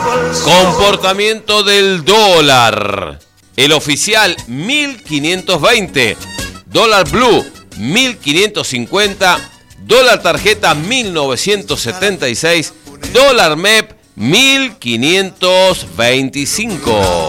Comportamiento del dólar. El oficial 1520, dólar blue 1550, dólar tarjeta 1976, dólar MEP 1525.